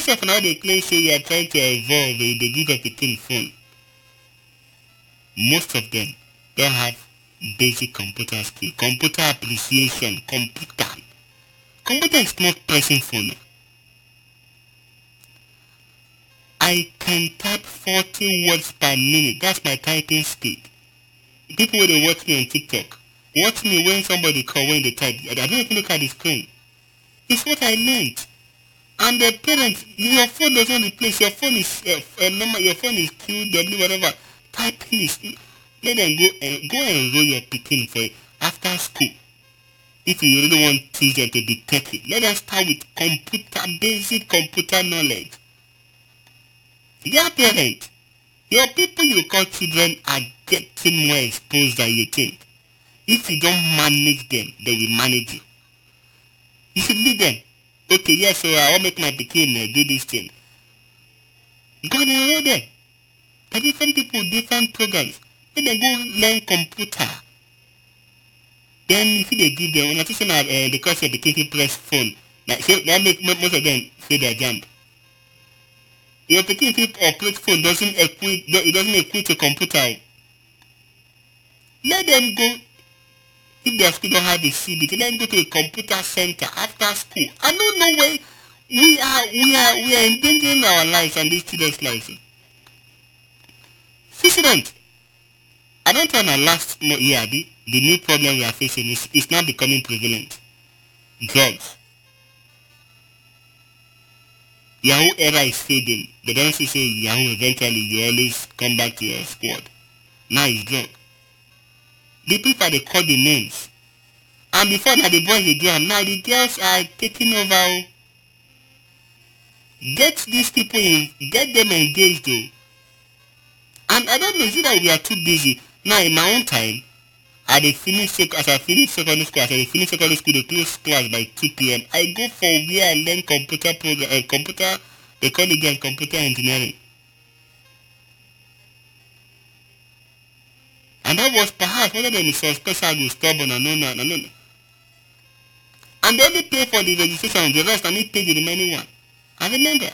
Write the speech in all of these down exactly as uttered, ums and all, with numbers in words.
Most of now they claim say you are trying to evolve, they give a pikin phone. Most of them don't have basic computer skill, computer appreciation, computer. Computer is not pressing phone. I can type forty words per minute. That's my typing speed. People when they watch me on TikTok, watch me when somebody call when they type. I don't even look at the screen. It's what I learned. And the parents, your phone doesn't replace. Your phone is uh, uh, number. Your phone is Q W whatever. Typing is. Let them go and uh, go and enroll your pikin for after school. If you really want teachers to be techy, let them start with computer, basic computer knowledge. Your parents, your people you call children are getting more exposed than you think. If you don't manage them, they will manage you. You should lead them. Okay, yes, so I will make my pikin uh, do this thing. Go and enroll them. There are different people, different programs. Let them go learn computer. Then if they give them, when I teach them uh, the course of the pikin press phone, like, so that make most of them say their jump. Your pikin if operate phone doesn't equate, it doesn't equate to computer. Let them go. If their school don't have a C B T, let them go to a computer center after school. I don't know where we are. We are we are endangering our lives and these children's lives. Student, I don't know. Last year, the, the new problem we are facing is is now becoming prevalent. Drugs. Yahoo era is fading. They don't say, say Yahoo eventually you always come back to your squad. Now it's drug. The people they call the names. And before that the boys they do and now the girls are taking over. Get these people in, get them engaged though. And I don't know, is it that we are too busy. Now in my own time, I they finish sec- as I finish secondary school, as I finish secondary school, they close class by two p.m. I go for where I learn computer program, uh, computer, they call it again computer engineering. And that was perhaps whether they so special with stubborn and no, no, no, no. And they only pay for the registration, the rest, and they pay the remaining one. I remember.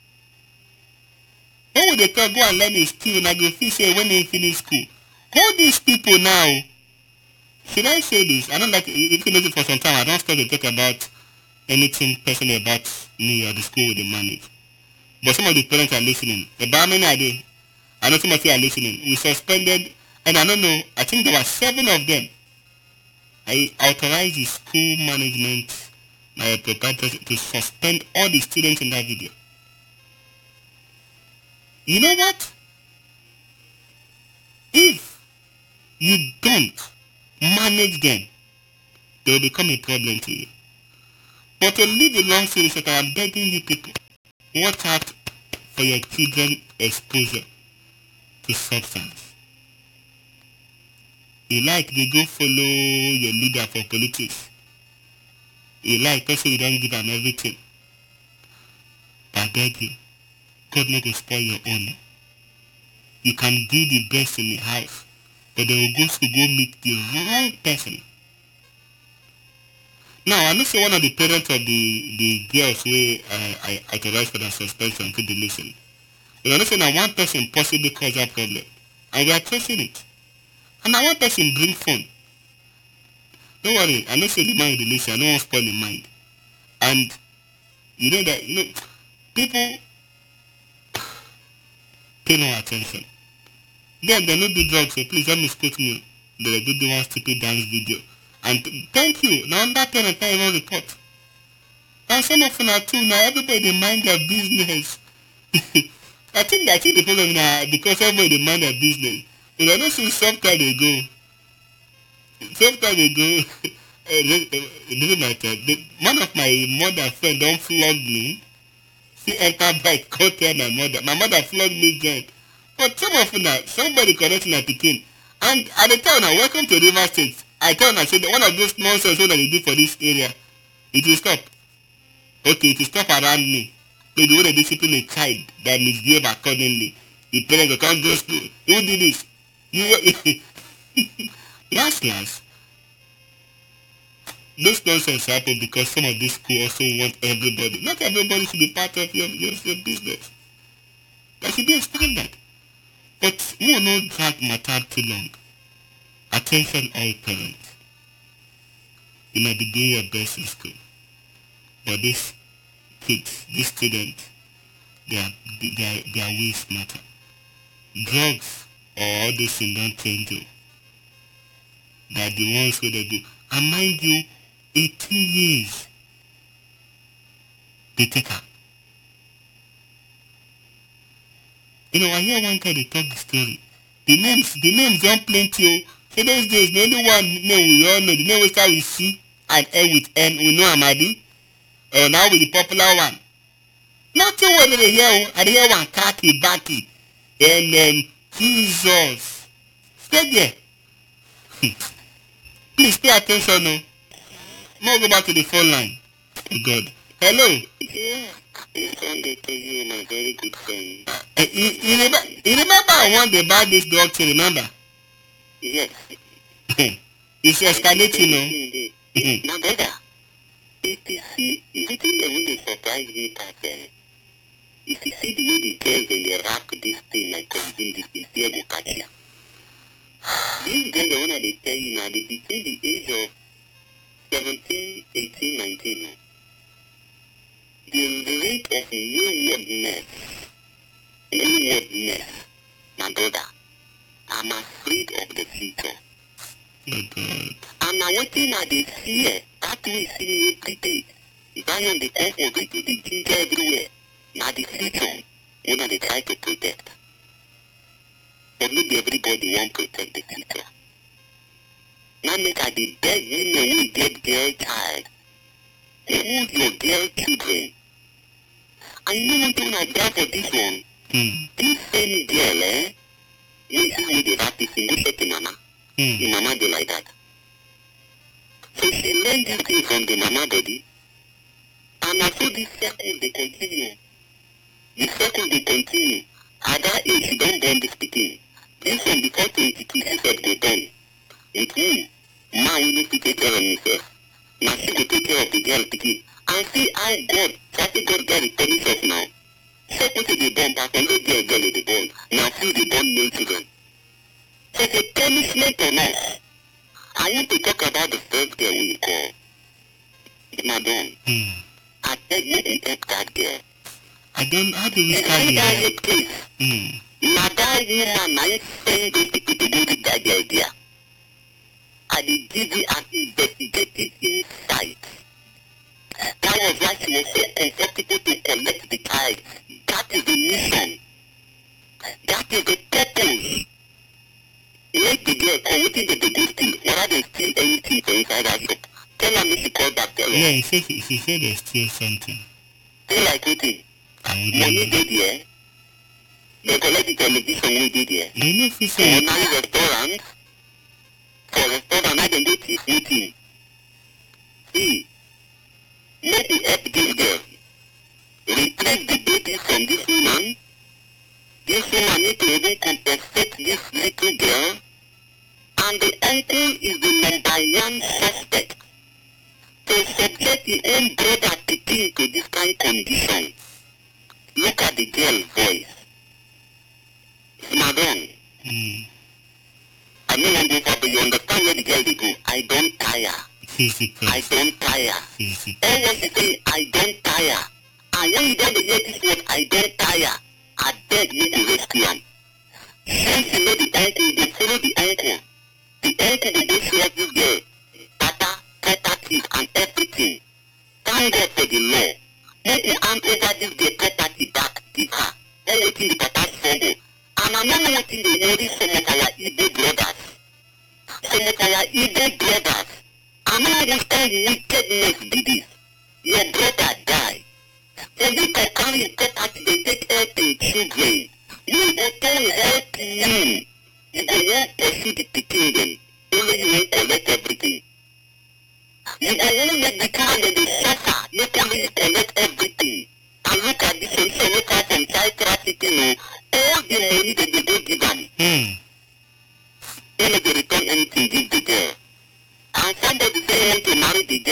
When would they tell go and learn a skill and I go feel say when they finish school? All these people now, should I say this? I don't like, if you listen for some time, I don't start to talk about anything personal about me or the school they manage. But some of the parents are listening. About many are they? I know some of you are listening. We suspended, and I don't know, I think there were seven of them. I authorized the school management, my proprietors, to suspend all the students in that video. You know what? If you don't manage them, they will become a problem to you. But to leave a long story short, I am begging you people, watch out for your children exposure to substance. You like they go follow your leader for politics. You like also you don't give them everything. But I beg you, God not to spoil your honor. You can be the best in the house, but they will go to go meet the wrong person. Now, I know say one of the parents of the, the girls where uh, I authorized for the suspension to be listening. But I know say now one person possibly cause that problem. And we are tracing it. And now one person bring phone. Don't worry, I know say the man will listen, I don't want to spoil the mind. And you know that, you know, people pay no attention. Then they don't do drugs, so please let me quote me. They do the one stupid dance video. And thank you. Now that parent I even report. And some of them are too now everybody they mind their business. I think I think the problem now because everybody they mind their business. But I don't see sometimes they go. Sometimes they go it doesn't matter. The, one of my mother friend don't flog me. She enter bike, go tell my mother. My mother flogged me again. But some of them now, somebody correct my pikin. And at the time now, welcome to River State. I tell her, I said, one of those nonsense that they do for this area, it will stop. Okay, it will stop around me. So the way they discipline a child that misbehave accordingly, the parent will come to school. Who did this? You, last class, Those nonsense happen because some of these schools also want everybody. Not everybody should be part of your, your, your business. There should be a standard. But we will not drag matter too long. Attention all parents. You might be doing your best in school. But these kids, these students, their, their, their ways matter. Drugs or all these things don't change you. They are the ones where they go. And mind you, eighteen years they take up. You know, I hear one guy they talk the story. The names, the names don't plenty. So those days, the only one name we all know, the name we start with C and end with N, we know Amadi. Or now with the popular one. Nothing when they hear, I hear one Kaki Baki. And um, Jesus. Stay there. Please pay attention now. Now go back to the phone line. Oh God. Hello. Yeah, I Sunday to you, my very good friend. Uh, you, you, remember, you remember I want to buy this dog to remember? Yes. It's escalating now. My brother, if you see, if you think that when they surprise me, that uh, if you see the way the girls and they rap this thing like consume this thing, they will catch you. These girls, the one that they tell you now, they between the age of seventeen, eighteen, nineteen. The rate of waywardness, waywardness, my brother, I'm afraid of the future. Oh God. And now one thing I did fear, that we see every day, Zion the come for the the ginger everywhere. Now the future, when they try to protect. But maybe everybody want to protect the future. Now make I the beg women we get girl child. Hold your girl children. I know one thing I done for this one. Hmm. This same girl, eh? You see with the rap is in this setting, mama. Hmm. The mama do like that. So she learned this thing from the mama body. And also this circle they continue. The circle they continue. At that age she don't born this pikin. This one before twenty-two she said go born. With whom? Ma will need to take care of himself. Now she will take care of the girl pikin. And see I God, Chassis God girl is telling us now. So put the born back and let girl girl the born. Now see the born male children. So it's a punishment on us. I want to talk about the first girl we call Madam. Hmm. I beg you to help that girl. I don't, how do we You start see that this? rape case? Hmm. Now that woman, I send those people to go with that girl there. I did give you an investigative insight. That was why she was so comfortable to collect the child. That is the mission. That is the purpose. Let the girl come within the big steal. Whether they steal anything from inside that shop. Tell her me she call back tell her. Yeah, he said, he said there's still something. Say like wetin? I wouldn't Money know. dey there. They collect the television wey dey there. You know if he For said, nice restaurant. For restaurant na dem dey teach meeting. See. Make we help this girl. Retrieve the baby from this woman. This woman need to even compensate this little girl. And the uncle is the number one suspect. To subject the own brother pikin to this kind of condition. Look at the girl's voice. Madam, hmm, I know one go for but you understand where the girl dey go. I don't tire. physical, I don't tire. physical. All what she say, I don't tire. And when you don dey hear this word, I don't tire, I beg you to rescue am. Since you know the uncle, you dey follow the uncle. The uncle dey dey share this girl, tata, property, and everything. Thank God for the law. Make you hand over this girl property back, give her. All wetin the papa struggle. And I no know wetin dey worry some of our Igbo brothers. Some of our Igbo brothers. I no understand wickedness be this. Your brother die. So you can carry property, they take help in children. You go tell help you. You go want pursue the pikin dem. Only you wan collect everything. You go wan make the car dem dey suffer. Make am you collect everything. And look at this one, so look at some child trafficking o. All the money dem dey go give am. Hmm. They no dey return anything give the girl. And somebody say he want to marry the girl.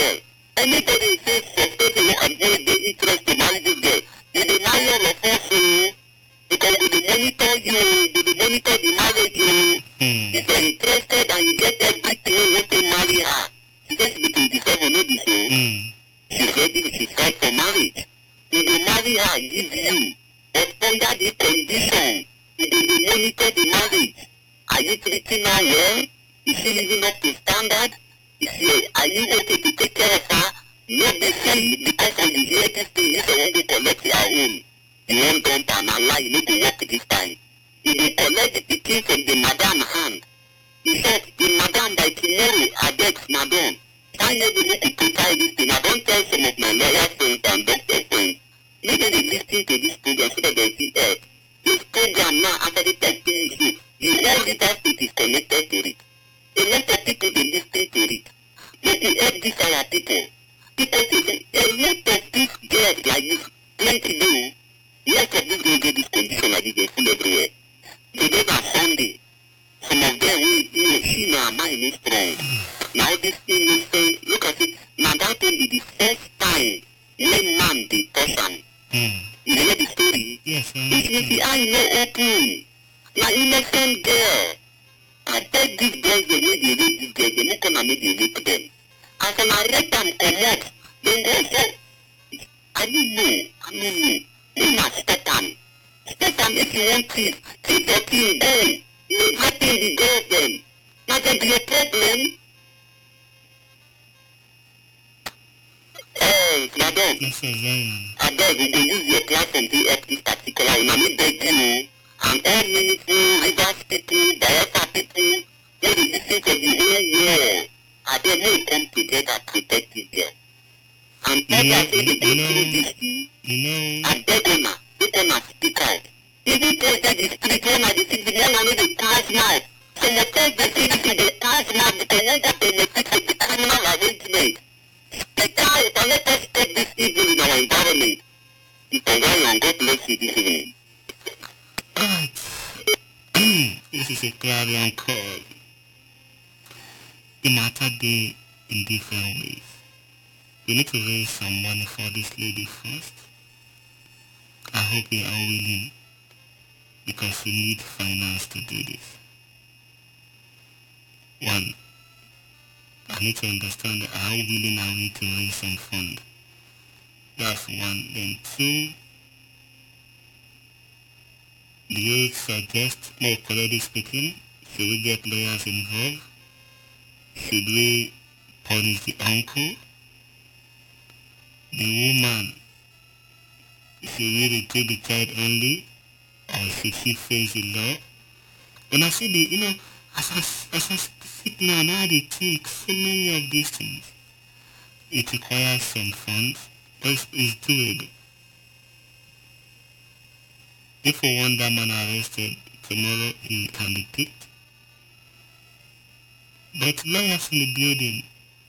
Anybody says suspecting and avoid the interest to marry this girl, they will marry all of us, uh, because they will monitor you, they will monitor the marriage, you. Hmm. If you're interested and you get everything, you want to marry her. She says be twenty-seven, no be so. Hmm. She's ready, she's right for marriage. They will marry her, give you, but under the condition, they will monitor the marriage. Are you treating her well? Is she living up to standard? Is she, are you okay to take care of her? Not they say because when you hear this thing, if I want to collect your own, you won't dump her, now lie, you need to work this time. You will collect the pikin from the madam hand. He said, the madam by tomorrow, I beg, madam, I never need to prepare this thing. I don't tell some of my lawyer friends and doctor friends. Maybe they listen to this program so that they see help. This program now, after the testing issue, the whole leader state is connected to it. A lot of people they listen to it. Let me help these other people. People say, a lot of these girls like this, plenty do. Lots of these girls get this condition like this, they full everywhere. They get on Sunday. Some of them, we, you know, she now, mind is strong. Now this thing they say, look at it, now that will be the first time when man they touch am. Hmm. You hear the story? Yes, I It means the eye no open. Now innocent girl. I tell these guys they need to rape these girls, they no come and make you rape them. As an arrest them comot, then they say, I don't know, I don't know. You must step am. Step am if you want to. Keep the thing down. You hurting the girls then. Now there be a problem. Hey, madam. Yes, sir, Zion. I beg you, go use your platform to help this particular woman. Me beg you, and all meaningful Rivers people, Bayelsa people, they will listen to the whole world. I beg you, come together, protect this girl. And all You know, that say they go you know, through this, you know, I beg you, make them speak out. Even tell that the spirit one of the things, the one of the task now. So the tell the thing is the task now, because when that benefit of the criminal arrangement. Speak out and let us take this evil in our environment. Because I am God bless you this evening. alright. This is a clarion call. The matter be in different ways. We need to raise some money for this lady first. I hope they are willing, because we need finance to do this. One, I need to understand how willing are we to raise some fund. That's one. Then two, do you suggest, more correctly speaking, should we get lawyers involved? Should we punish the uncle? The woman, should we retrieve the child only, or should she face the law? When I say the, you know, as I, as I speak now, now I think so many of these things, it requires some funds, but it's, it's doable. If we want that man arrested, tomorrow he can be picked. But lawyers in the building,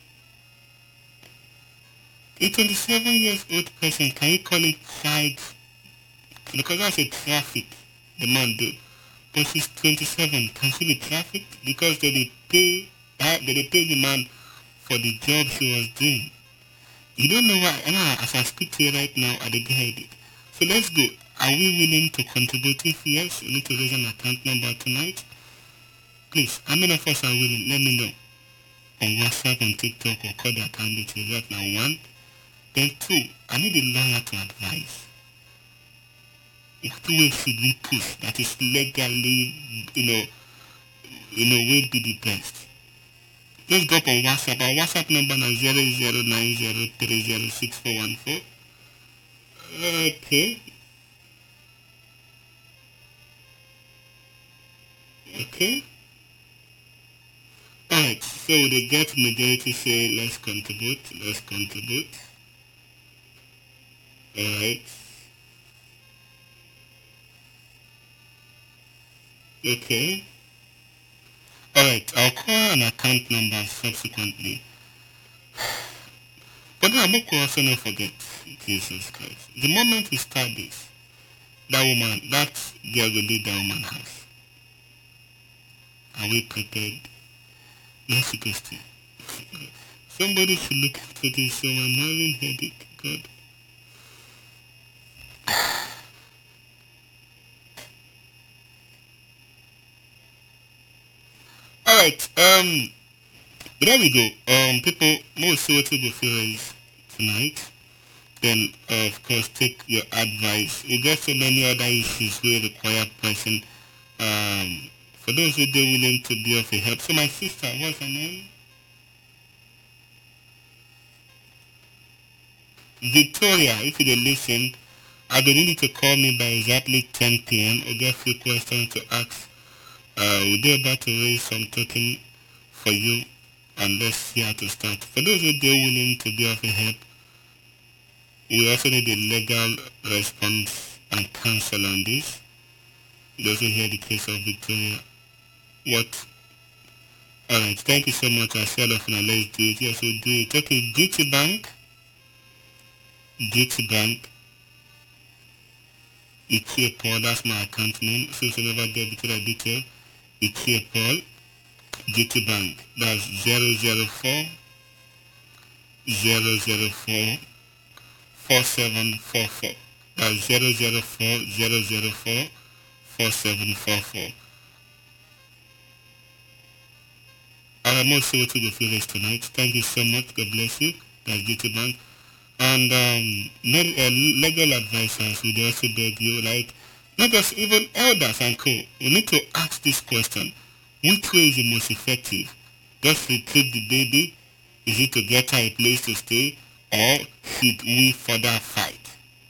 a twenty-seven years old person, can you call it child? Because that's a traffic the man did. But she's twenty-seven, can she be trafficked? Because they did pay, uh, they did pay the man for the job she was doing. You don't know why, and I, as I speak to you right now, I did heard it. So let's go. Are we willing to contribute? If yes, we need to raise an account number tonight. Please, how many of us are willing? Let me know. On WhatsApp, on TikTok, or call the account details right now. One. Then two, I need a lawyer to advise. What way should we push that is legally, you know, you know, will be the best? Let's go up on WhatsApp. Our WhatsApp number is zero zero nine zero three zero six four one four. Okay. Okay. Alright, so the get majority say let's contribute, let's contribute. Alright. Okay. Alright, I'll call an account number subsequently. But now, I'm also not forget Jesus Christ. The moment we start this, that woman, that girl will leave that woman's house. Are we prepared? Yes, Christy. Somebody should look into this, so I'm having headache. God. Alright, um, there we go. Um, people, most suitable feelings tonight. Then, uh, of course, take your advice. We get so many other issues where require person. Um, for those who are willing to be of a help. So my sister, what's her name? Victoria, if you don't listen, I will need you to call me by exactly ten p.m. I'll get a few questions to ask. Uh, we're about to raise some token for you, and let's see how to start. For those who are willing to be of a help, we also need a legal response and counsel on this. Those who hear the case of Victoria. What? Alright, thank you so much. I said off now, let's do it. Yes, we'll do it. Okay, GT Bank. GT Bank. Ikie Paul, that's my account name. Since you never get Victoria detail. Ikie Paul. G T Bank. That's zero zero four zero zero four four seven four four. That's zero zero four zero zero four four seven four four. I'm also to the feelings tonight. Thank you so much. God bless you. That's G T Bank. And um, le- uh, legal advisors would also beg you, like, not just even elders and co. We need to ask this question. Which way is the most effective? Just retrieve the baby? Is it to get her a place to stay? Or should we further fight?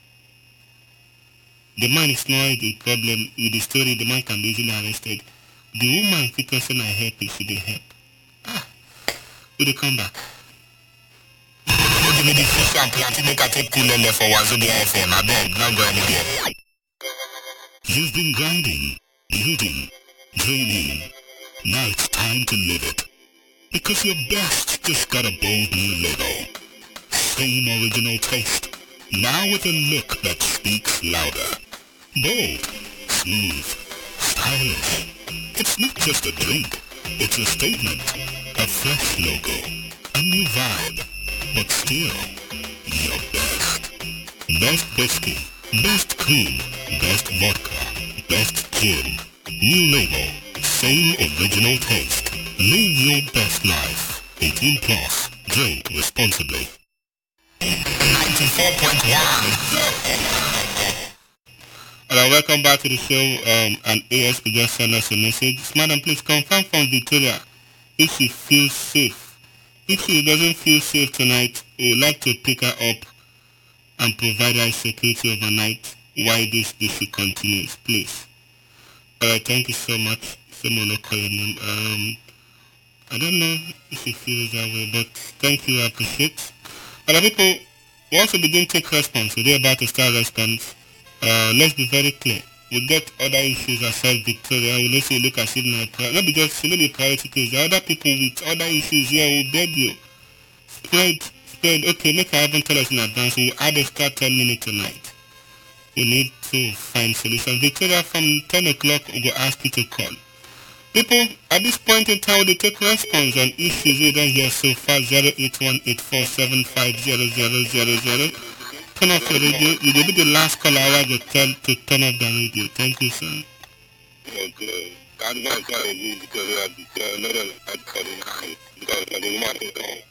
The man is not the problem with the story. The man can be easily arrested. The woman focusing on help is should they help. Ah, will they come back? Give me the fish and plantain, make I take Kulele for Wazobia F M. I beg, not go anywhere. You've been grinding, building, dreaming. Now it's time to live it. Because your best just got a bold new label. Same original taste. Now with a look that speaks louder. Bold, smooth, stylish. It's not just a drink. It's a statement. A fresh logo. A new vibe. But still, your best. Best whiskey, best cream, best vodka, best gin. New label, same original taste. Live your best life. eighteen plus. Drink responsibly. ninety-four point one. Alright, welcome back to the show. Um, and A S P just sent us a message. Madam, please confirm from Victoria if she feels safe. If she doesn't feel safe tonight, we would like to pick her up and provide her security overnight while this issue continues, please. Alright, thank you so much. Someone will call your name. Um, I don't know if she feels that way, but thank you, I appreciate. Other people, once we begin to take response, we're about to start response. Uh, let's be very clear. We get other issues aside Victoria. We let's say look at it now. Not because she may be priority case. There are other people with other issues here. We beg you. Spread, spread. Okay, make her even tell us in advance. We'll add extra ten minutes tonight. We need to find solution. Victoria, from ten o'clock, we will ask you to call. People, at this point in time, they take response on issues we don't hear so far. zero eight one eight four seven five zero zero zero zero. Turn off the radio. You will be the last caller I will tell to turn off the radio. Thank you, sir. Okay. I'm not telling you because I have to another because I didn't want to go.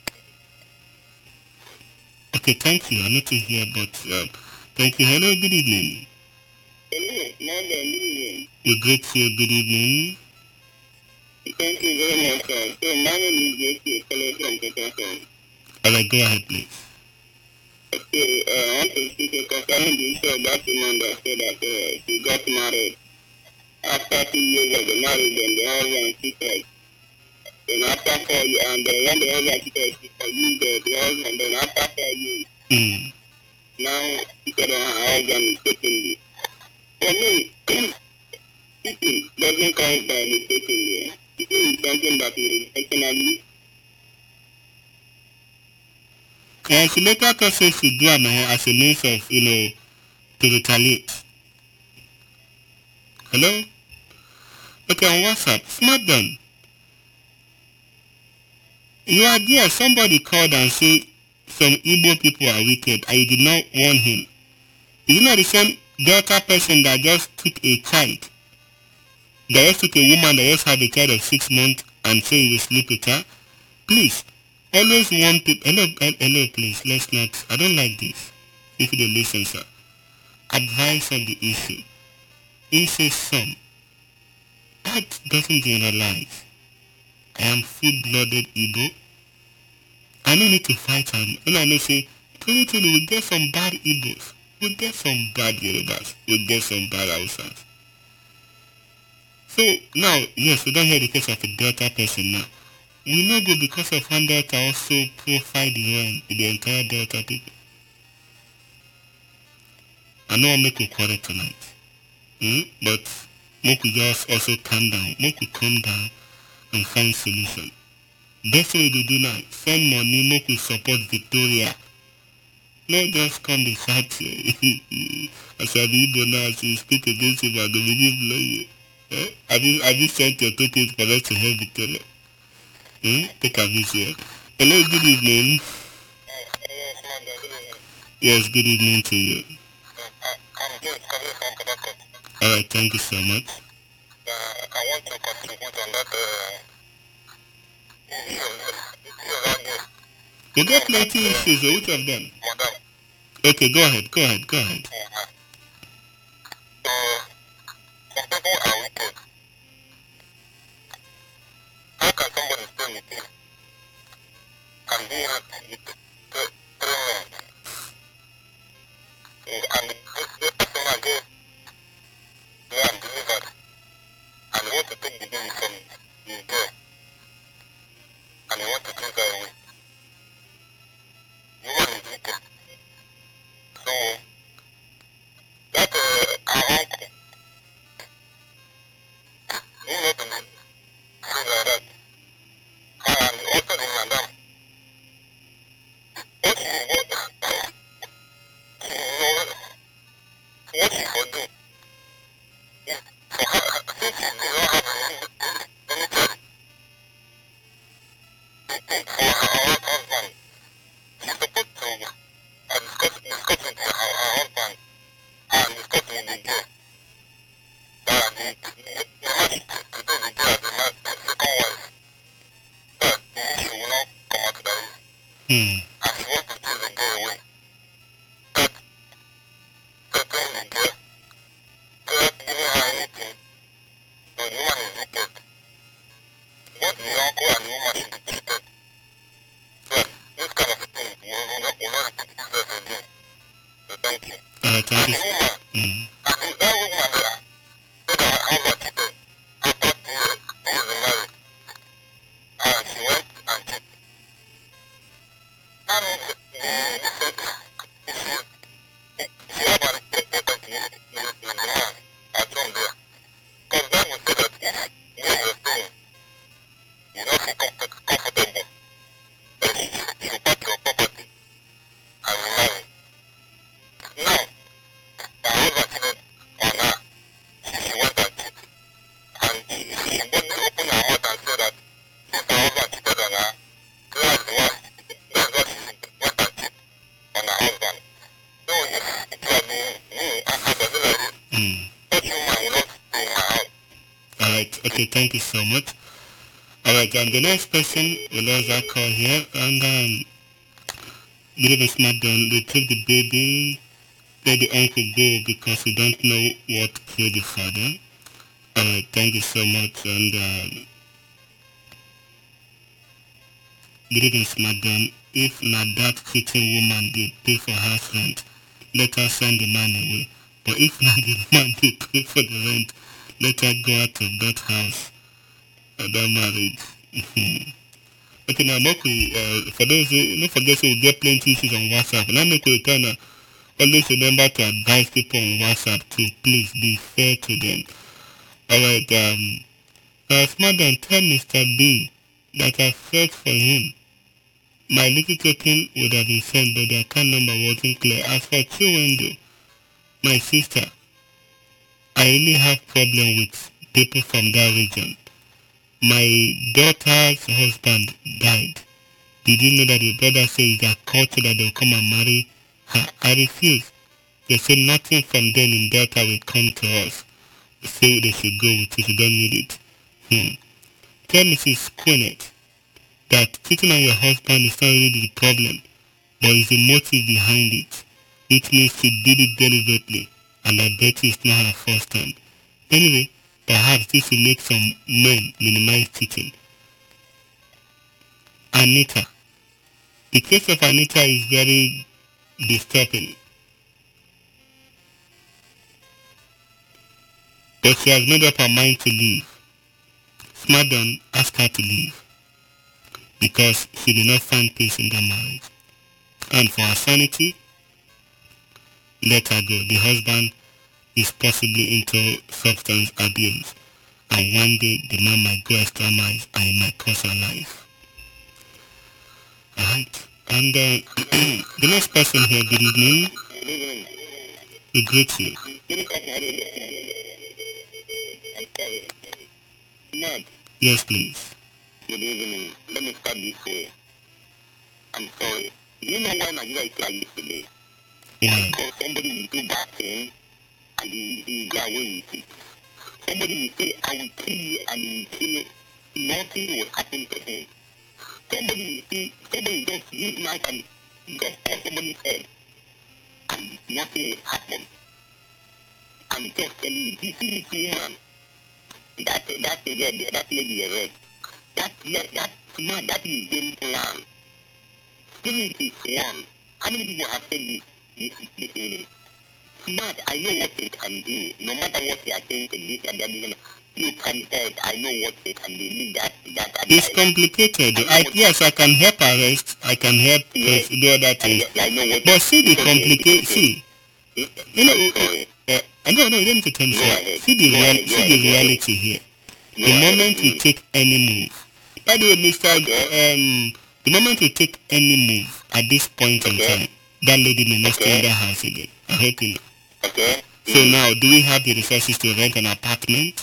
Okay, thank you. I'm not here, but uh, thank you. Hello, good evening. Hello, good evening. We greet you. Good evening. Thank you very much, sir. So my name is J K, from Kentucky. Alright, go ahead, please. Okay, uh, I want to speak concerning the issue of that woman that said that uh, she got married. After two years of the marriage, and the husband cheated. Then after four years, and uh, when the husband cheated, she forgave the, the husband. Then after four years, mm. now she said her husband mistakenly. For me, cheating doesn't come by mistakenly. Cheating is something that is intentionally. And she later said she do it as a means of, you know, to retaliate. Hello? Okay, on WhatsApp. Smart done. You are there. Somebody called and said some Igbo people are wicked and you did not warn him. Is it not the same Delta person that just took a child? That just took a woman that just had a child of six months and say he will sleep with her? Please, always warn people. Hello, hello, please. Let's not. I don't like this. If you listen, sir. Advice on the issue. Incest son. That doesn't generalize. I am full-blooded Igbo. I don't need to fight him. And I know say, twenty twenty we'll get some bad Igbos. We'll get some bad Yorubas. We'll get some bad Hausas. So now, yes, we don't hear the case of a Delta person now. We know go because of one Delta also profile the, the entire Delta people. I know I'll make a quarter tonight. Mm? But make we just also calm down. Make we calm down and find solution. That's what we do now. Send money, make we support Victoria. Not just come to shout. As I be Igbo now, as you speak against him, I'm going to give blow you. Eh? Have you, have you sent your tokens for us to help Victoria? Hmm? Take a visit. Hello, good evening. Yes, good evening to you. Alright, thank you so much. Uh, I want to contribute on that uh, issue. We got plenty issues, so which of them? Madam. Okay, go ahead, go ahead, go ahead. Uh-huh. So, some people are wicked. How can somebody stay with you and be happy with three months? And the person again, they are delivered, and they want to take the baby from the girl, and they want to take her away. The woman is wicked. So, that uh, our uncle, he not to say like that. And also the madam, what she, what, she know, what she for do, is for her, since she did not have any, any child, for her husband, she's supposed to uh, discuss, discuss with her, her husband and discuss with the girl that the, the, the match to do the girl as the match, the second wife, that the issue will not come out that way. Hmm. And she wants to take the girl away. That taking the girl, that giving her anything, so the woman is wicked. Both the uncle and the woman should be treated. So this kind of thing will not, will not repeat itself again. So thank you. Alright, thank And you. the woman, Mm. I think that woman there said that her husband cheated after two years, two years in marriage. And she went and cheated. And the, the, they said, if she, if she had an paper to the, the, the man at home there. Because that would say that if where you're staying, you don't feel comfort, comfortable, then she should you pack your property and remarry. Now, her husband cheated on her. She, she went and cheated. And she, she boldly opened her mouth and said that since her husband cheated on her, that's why, that's why she went and cheated on her husband. So if it was me, me, I had a like this, Mm. such woman will not stay in her house. Alright, okay, thank you so much. Alright, and the next person will also call here, and um, give us not done. They took the baby, let the uncle go because we don't know what killed the father. Alright, thank you so much, and um, give us not done. If not that cheating woman did pay for house rent, let her send the man away. But if not the man did pay for the rent, let her go out of that house and that marriage. Mhm. Okay, now make we, uh, for those who don't forget, so we get plenty issues on WhatsApp. Now make we kind of always remember to advise people on WhatsApp to please be fair to them. Alright, um, uh, smart than tell Mister B that I searched for him. My little token would have been sent, but the account number wasn't clear. As for Chiwendo, my sister, I really have problem with people from that region. My daughter's husband died Did you know that the brother says it's their culture that they'll come and marry her? I refuse. They say nothing from them in Delta will come to us. They say they should go with it, you don't need it. Hmm. Tell Missus Quinnet that cheating on your husband is not really the problem, but is the motive behind it, which means she did it deliberately, and I bet it's not her first time. Anyway, perhaps this will make some men minimize cheating. Anita. The case of Anita is very disturbing. But she has made up her mind to leave. Smadon asked her to leave because she did not find peace in their marriage. And for her sanity, let her go. The husband is possibly into substance abuse, and one day the man might go extra miles and it might cost her life. Alright, and uh, the next person here, good evening. We greet you. Ned. Yes, please. Good evening. Let me start this way. I'm sorry. You know why Nigeria is like this today? Why? Because somebody will do that thing and he he get away with it. Somebody will say, I will kill you and he will kill you. Nothing will happen to him. Somebody will say, somebody will just use knife and just cut somebody's head and nothing will happen. I'm just telling you, this is the woman. That that lady, that lady is right. That that man, that is game plan. Spirit is plan. How many people have said this? This this this. Smart, I know what they can do. No matter what they are saying, this and that, you can tell. I know what they can do. That that. It's complicated. I, yes, I can help arrest. I can help yes, do other things. I, I know what but see the complication. See, you know. Uh, no, no, you don't need to tell me so. See the real, see the reality here. The moment you take any move, by the way, Mister Um, the moment you take any move at this point in time, that lady may not stay in that house again. I hope you know. So now, do we have the resources to rent an apartment?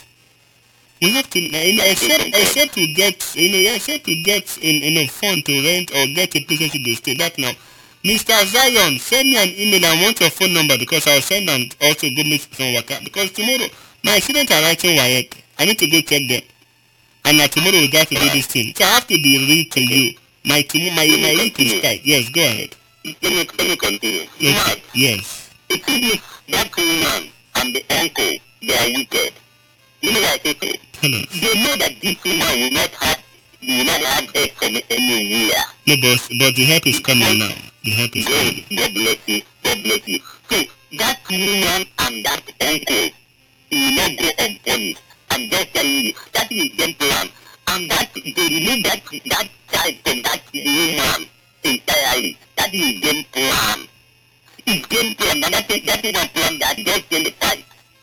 We have to, you know, except except to get, you know, except to get in, in a fund to rent or get a place to stay. That now. Mister Zion, send me an email. I want your phone number because I'll send and also go make some work out. Because tomorrow, my students are writing W A E C. I need to go check them. And uh, tomorrow we got to do this thing. So I have to be real to you. My tomorrow, my, my week is tight. Yes, go ahead. Let me, let me continue. Okay. Yes. It is that woman and the uncle, they are wicked. You know what I say? Tell us. They know that this woman will not have, will not have sex anywhere. No, but, but the help is coming now. The help is coming. God bless you. God bless you. So that woman and that uncle will not go unpunished. I'm just telling you, that is the plan. And that they remove that that child from that woman entirely. That is game plan. It's game plan, and that is that is a plan that just in the time.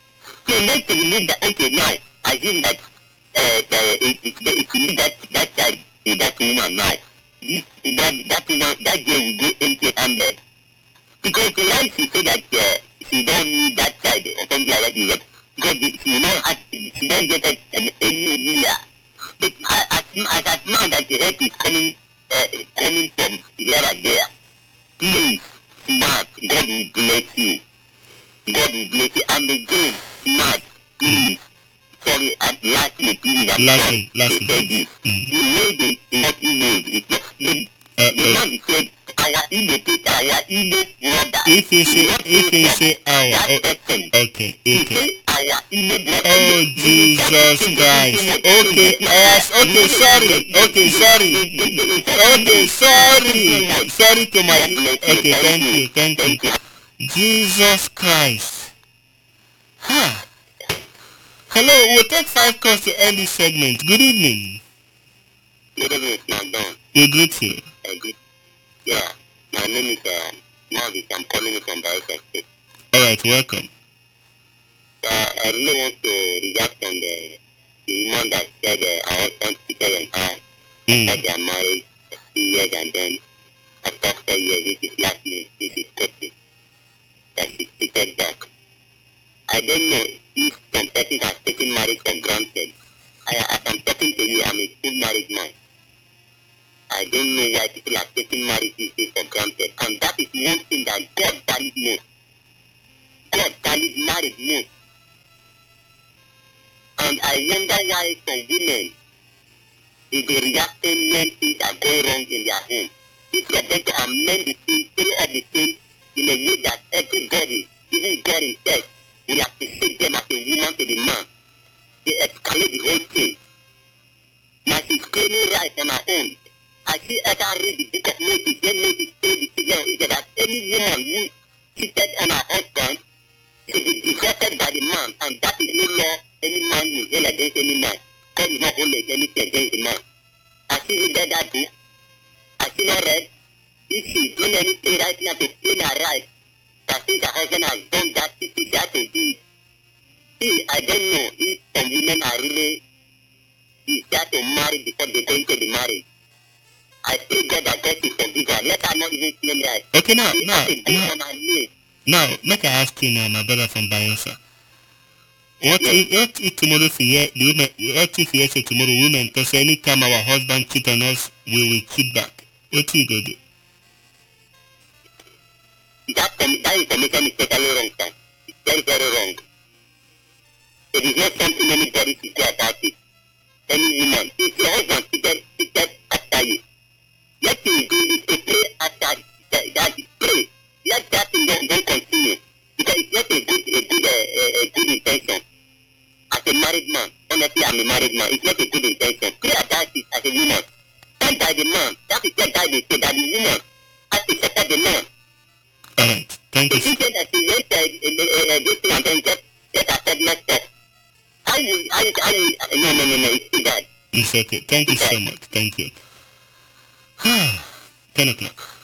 So let's remove that. Okay, now I think that uh, uh, it, it, it remove that that child in that woman now. This, that that you know, that girl will go empty-handed because the life she said that uh, she don't need that child or something like that because she don't have she don't get it any any but as as as now that the help is coming uh, coming from here and there, please smart, God will bless you, God will bless you, and again smart, please. Sorry, at lastly, please, I'm lastly, lastly. Mm. The lady in that image is not the, uh, the man said, I am in the pit, I am in the water. If you say, if you say, our, oh, okay, okay. Oh, Jesus Christ. Okay, yes, okay, sorry, okay, sorry. Okay, sorry. Sorry to my, okay, thank you, thank you. Jesus Christ. Huh. Hello, we'll take five calls to end this segment. Good evening. Good evening, Madam. We greet you. Uh, good. Yeah, my name is uh, Marvis. I'm calling you from Bayelsa State. Alright, welcome. Uh, I really want to react on the, the woman that said uh, our husband cheated on her, Mm. that they are married for three years and then after four years, this is last month, this is thirty, that she cheated back. I don't know if some person has taken marriage for granted. I, as I'm talking to you, I'm a full married man. I don't know why people are taking marriage these days for granted. And that is one thing that God values most. God values marriage most. And I wonder why some women, if they react when things are going wrong in their home, if they are going to amend the things, say everything in a way that everybody, even God himself, will appreciate them as a woman to the man. They escalate the whole thing. Now she's claiming right on her own. I see ever read the biggest notice, then notice say the children is that any woman who cheated on her husband should be deserted by the man, and that is no more any man who is against any man. God is not only anything against the man. I see read that book. I see not read. If she is doing anything right now to claim her right, that since her husband has done that, she has to do it. See, I don't know if some women are really desire to marry before they go into the marriage. I think that that is forgive her. Let her not even claim that. Okay, now, She now, has to do now, on her knees. now, make I ask you now, my brother from Bayelsa. What Yes. if, what if tomorrow if you hear, the women, what if you hear say tomorrow women, because anytime our husband cheat on us, we will cheat back. What do you go do? That, that information is totally wrong, sir. It's very, very wrong. It is not something anybody should say about it. Any woman, if your husband cheated, cheated after you, let him do this to pray after that, that is pray. Let that thing then, then continue. Because it's not a good, a good, uh, a good intention. As a married man, honestly, I'm a married man. It's not a good intention. Pray about it as a woman. Stand by the man. That is what Bible says, that the woman has to settle the man. Alright, thank So you. she said that she went uh, uh, uh, this thing and then just get accepted next step. How you, how you, how you, no, no, no, no, it's too bad. It's okay. Thank you so much. Thank you. ten o'clock.